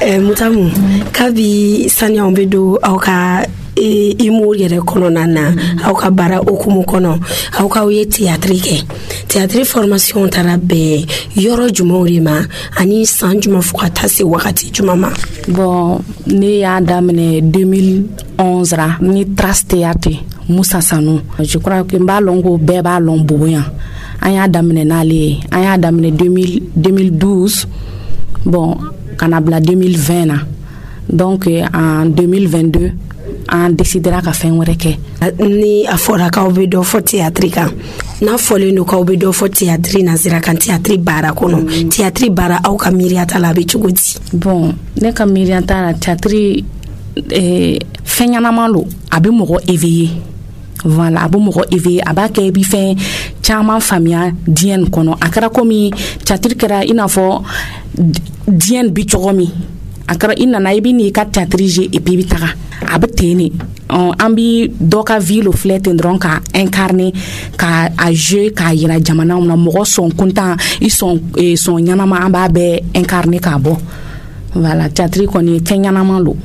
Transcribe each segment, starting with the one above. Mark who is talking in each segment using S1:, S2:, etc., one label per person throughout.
S1: Mutamu kabi sanya ombedo auka imur yere kono nana auka bara okumu kono auka uye théâtre formation tarabe yoro jumorima ani san juma fukata se wakati jumama.
S2: Bon ni ya damene 2011 ra ni Trace Théâtre Moussa Sanou. Je crois que mbalongo beba lomboya anya damene nale anya damene 2012 bon kanabla 2020 na. Donc en 2022 on décidera ka fen wéré ke
S1: ni afora ka obedo fo théâtre kan na fole no ka obedo fo théâtre na zira kan théâtre bara kono théâtre bara au ka miriata la be chugodi.
S2: Bon ne ka miriata la théâtre fenyana malo abi mogo éveillé. Voilà abo mogo éveillé abake bi fen chama famia dien kono akara komi théâtre kera inafo dien bi chogomi akara ina na ibi ni ka théâtre et puis bitaka abteni ambi doka ville flet ndron ka incarner ka a jeu ka yira jamana na mogo son content ils sont nyanama amba be incarner ka bo. Voilà théâtre koni kenyanama lo.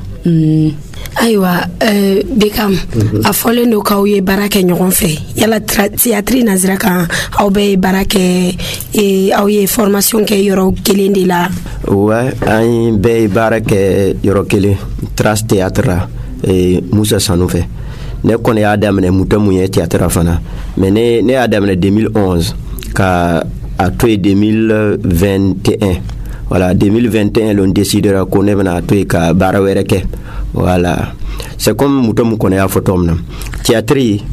S1: Aywa Bekam a fole no ka uye barake nyogon fe yala théâtre nazira kan aw be barake aw ye formation ke yoro kelendi la.
S3: Ouais ay be barake yoro kele Trace Théâtre Moussa Sanou fe ne kone adam ne mutamu ye théâtre fana mais ne adam ne 2011 ka a 2021. Voilà 2021 l'on décidera qu'on est venu à tout ka bara wereke. Voilà c'est comme mutamu kone ya photom na théâtre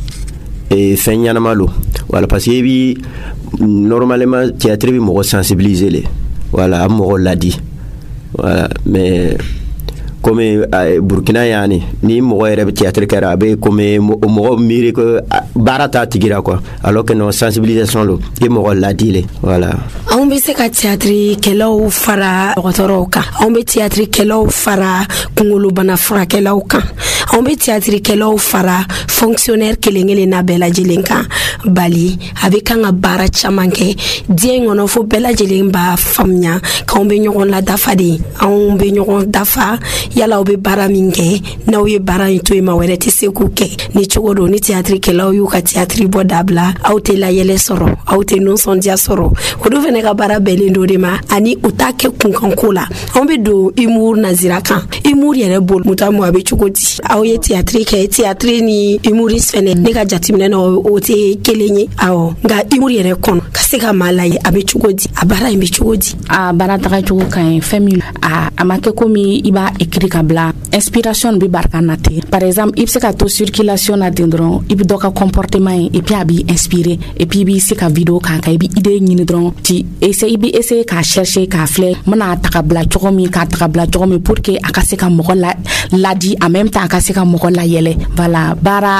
S3: et fenyana malo. Voilà parce que bi normalement théâtre bi mo sensibiliser les voilà mo l'a dit. Voilà mais comme Burkina yani ni mo rebe théâtre karabe comme mo mire que barata tigira quoi alors que non sensibilisation lo et mo l'a dit voilà
S1: on be se ka théâtre kelo fara rotoroka on be théâtre kelo fara kungulu bana fara kelo kan on be théâtre kelo fara fonctionnaire kelengele na bela jelenka bali avec un bara chamanke dien on fo bela jelemba famnya ka on be nyon la dafadi on be nyon dafa yala obe bara minge na oye bara into ma werete sekuke ni chogodo ni théâtre kela yu ka théâtre bodabla auté la yele soro auté non son dia soro odo vene ka bara belendo de ma ani utake kunkankola ombe do imur nazira kan imur yere bol mutamu abe chogodi aoye théâtre ni imuris fene ne ka jatimne no ote kelenye awo nga imur yere kon kaseka malaye abe chogodi abara imbe chogodi
S2: a bara ta chogo kan famille a amake komi iba écrit kabla inspiration bi barkanate par exemple il se ka to circulation na dendron il doka comportement et puis abi inspiré et puis bi se ka vidéo kan ka bi idée ni dron ti essayer ka chercher ka fleur mana takabla chokomi ka takabla chokomi pour que akase ka mo la di en même temps akase ka mo la yele voilà bara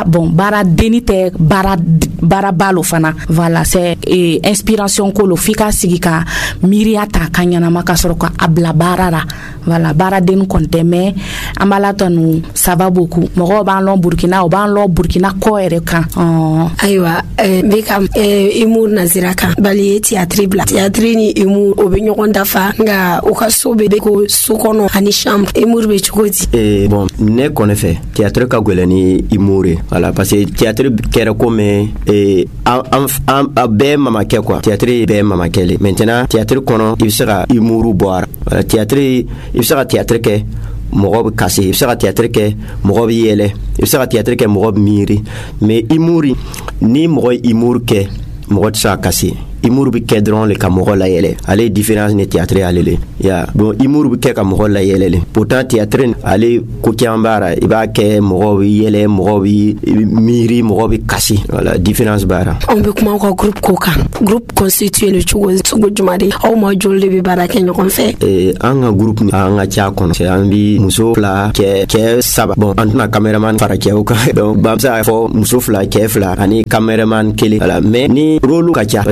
S2: denite bara balo fana voilà c'est inspiration ko lo fika sigika miriata kanyana makasoro ka abla barara voilà bara den konte mais amala tonu ça va beaucoup mo ban lo Burkina o ban lo Burkina ko ere kan
S1: aywa Bekam imur nazira kan bali théâtre bla théâtre ni imur obenyo kondafa nga okasobe ko sokono ani chambre imur be chukoti
S3: bon ne connaît fait théâtre ka golani imure voilà parce que théâtre kera comme be mama ke quoi théâtre be mama kele maintenant théâtre kono il sera imuru boire voilà théâtre il sera théâtre ke mogob kasi il sera théâtre ke mogob yele il sera théâtre ke mogob miri mais imuri ni mogob imur ke mogob sa kasi imur bi kedron le kamoro la yele ale différence ne théâtre alele ya bon imur bi ke kamoro la yele pourtant théâtre ale ko kiambara iba ke mogob yele mogob miri mogob kasi voilà différence bara
S1: on be kuma ko groupe constitué le chugo jumadi o mo jolle bi bara ke nyokon fe
S3: anga groupe anga cha kono c'est ambi muso fla ke saba bon antuna cameraman fara ke ko donc bamsa fo muso fla ke fla ani cameraman kele voilà mais ni rôle ka cha parce que rôle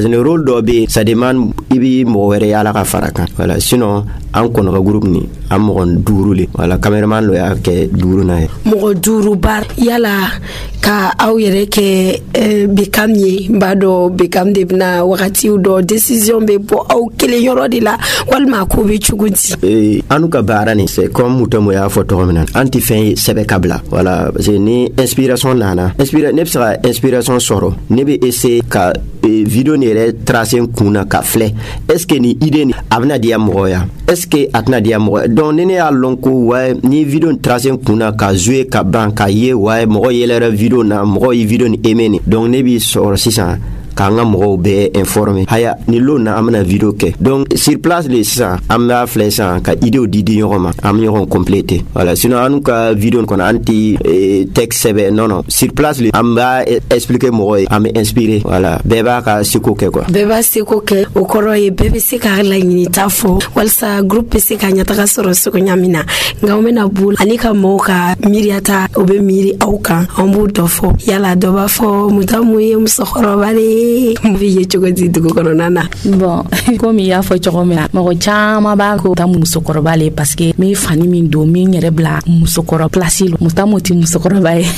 S3: rôle dɔ be ça demande i bi mɔgɔ wɛrɛ yala ka fara kan voilà sinon an kɔnɔ ka groupe ni an mɔgɔ 5 le voilà cameraman lo y'a kɛ 5 na ye
S1: mɔgɔ 5 bar yala ka aw yɛrɛ kɛ Bekam ye b'a dɔn Bekam de bena wagatiw dɔ décision be bɔ aw kelen yɔrɔ de la walima ko be cogo di
S3: anu ka baara ni c'est comme Mutamu y'a fɔ tɔgɔ min na an tɛ fɛn ye sɛbɛ ka bila voilà parce que ni inspiration nana ne bɛ se ka inspiration sɔrɔ ne bɛ essayer ka video ni yɛrɛ tracer kun na ka filɛ est ce que ni idée ni a bɛna diya mɔgɔ ya est ce que a tɛna diya mɔgɔ donc ni ne y'a lɔn ko ouais ni video ni tracer kun na ka jouer ka ban ka ye ouais mɔgɔ yɛlɛra video na mɔgɔ ye video ni aimé ni donc ne b'i sɔrɔ sisan k'an ka mɔgɔw bɛɛ informer haya ni lo na an bɛna video kɛ donc sur place le sisan an b'a filɛ sisan ka idéw di ɲɔgɔn ma an bɛ ɲɔgɔn compléter voilà sinon an ka video kɔnɔ an tɛ texte sɛbɛn non sur place le an b'a expliquer mɔgɔ ye an bɛ inspirer voilà bɛɛ b'a ka seko kɛ quoi
S1: bɛɛ b'a seko kɛ o kɔrɔ ye bɛɛ bɛ se ka laɲini ta fɔ walasa groupe bɛ se ka ɲɛtaga sɔrɔ cogoya min na nka an bɛna bolo ani ka mɔgɔw ka miiriyata o bɛ miiri aw kan an b'o dɔ fɔ yala dɔ b'a fɔ Mutamu ye musokɔrɔba de ye cogo di dugu kɔnɔna na
S2: bon komi y'a fɔ cogo min na mɔgɔ caman b'a ko Mutamu musokɔrɔba le parce que min fani min don min yɛrɛ bila musokɔrɔ place lo Mutamu ti musokɔrɔba ye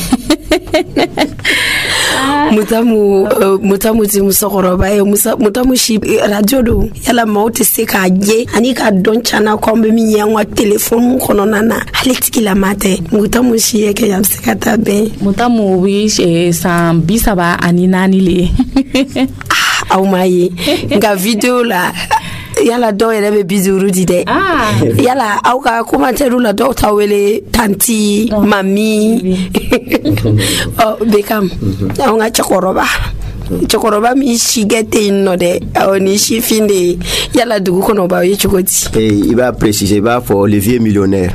S2: Mutamu ti musokɔrɔba ye Mutamu si radio do yala maaw tɛ se k'a ye ani ka dɔn cana ko an bɛ min ye an ka téléphone kɔnɔna na hali tigilama tɛ Mutamu si ye kɛ yan bɛ se ka taa bɛn Mutamu bi san 34 le
S1: aw ma ye nka video la yala dɔw yɛrɛ bɛ 50 di dɛ yala aw ka commentaire la dɔw ta wele tanti mami Bekam aw ka cɛkɔrɔba min si kɛ tɛ yen nɔ dɛ aw ni sifin de yala dugu kɔnɔ b'aw ye cogo di
S3: i b'a préciser i b'a fɔ le vieux millionnaire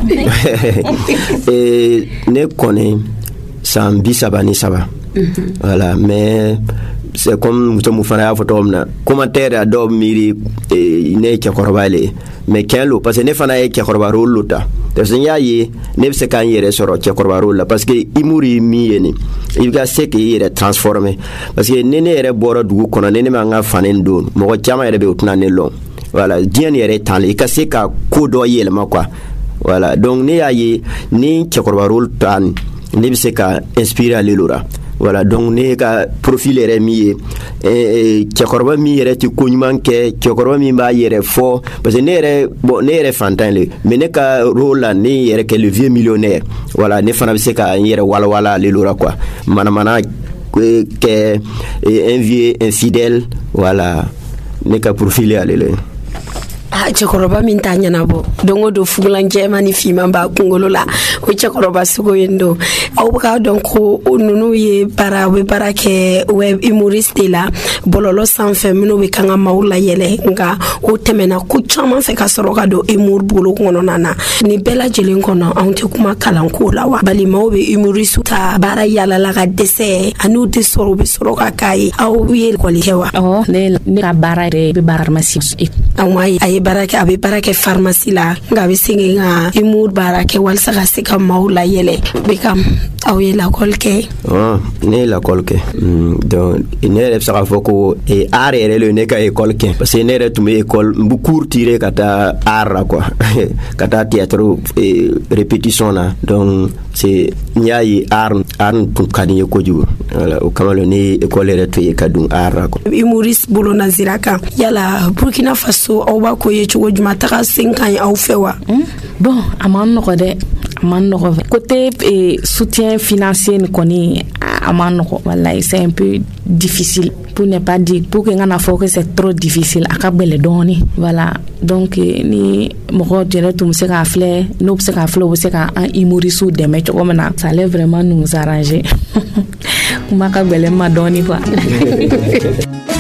S3: ne kɔni san 33 voilà mais c'est comme Mutamu fana y'a fɔ tɔgɔ min na commentaire a dɔw miiri ne ye cɛkɔrɔba le mais tiɲɛ lo parce que ne fana ye cɛkɔrɔba rôle lo ta parce que n y'a ye ne bɛ se k'an yɛrɛ sɔrɔ cɛkɔrɔba rôle la parce que humour ye min ye nin i ka se k'i yɛrɛ transformer parce que ni ne yɛrɛ bɔra dugu kɔnɔ ni ne m'an ka fani don mɔgɔ caman yɛrɛ bɛ o tɛna ne lɔn voilà diɲɛ ni yɛrɛ tan i ka se ka ko dɔ yɛlɛma quoi voilà donc ne y'a ye ni cɛkɔrɔba rôle ta ne bɛ se ka inspirer ale lora voilà donc ne ka profil yɛrɛ min ye cɛkɔrɔba min yɛrɛ tɛ ko ɲuman kɛ cɛkɔrɔba min b'a yɛrɛ fɔ parce que ne yɛrɛ fantan le mais ne ka rôle la ne yɛrɛ kɛ le vieux millionnaire voilà ne fana bɛ se ka n yɛrɛ walawala ale lora quoi manamana kɛ un vieux infidèle voilà ne ka profil ale le
S1: cɛkɔrɔba min t'a ɲɛnabɔ don o don fugulan jɛman ni fiman b'a kunkolo la o cɛkɔrɔba sugu yen don aw bɛ k'a dɔn ko ninnu ye u bɛ baara kɛ web humoriste de la bɔlɔlɔ sanfɛ minnu bɛ kan ka maaw layɛlɛ nka o tɛmɛna ko caman fɛ ka sɔrɔ ka don humour bolo kɔnɔna na nin bɛɛ lajɛlen kɔnɔ anw tɛ kuma kalanko la wa bali maaw bɛ humoriste ta baara yalala ka dɛsɛ ani u tɛ sɔrɔ u bɛ sɔrɔ ka k'a ye aw ye école kɛ wa
S2: ne ka baara yɛrɛ bɛ baara pharmacie
S1: aw ma ye a ye baara kɛ a bɛ baara kɛ pharmacie la nka a bɛ segin ka humour baara kɛ walasa ka se ka maaw layɛlɛ Bekam aw ye lakɔli kɛ
S3: ne ye lakɔli kɛ donc ne yɛrɛ bɛ se k'a fɔ ko art yɛrɛ le ne ka école kɛ parce que ne yɛrɛ tun bɛ école n bɛ cours tirer ka taa art la quoi ka taa théâtre répétition na donc c'est n y'a ye art tun ka di n ye kojugu voilà o kama ne ye école yɛrɛ to ye ka dun art la quoi
S1: humoriste bolo nazira kan yala Burkina Faso aw b'a ko ye cogo jumɛn taga sen ka ɲi aw fɛ wa
S2: bon a man nɔgɔ dɛ a man nɔgɔ côté soutien financier ni kɔni a man nɔgɔ wallahi c'est un peu difficile pour ne pas dire pour que ngana fɔ que c'est trop difficile a ka gbɛlɛ dɔɔni voilà donc ni mɔgɔ yɛrɛ tun bɛ se k'a filɛ n'o bɛ se k'a filɛ o bɛ se ka an humoriste dɛmɛ cogo min na ça allait vraiment nous arranger kuma ka gbɛlɛ ma dɔɔni quoi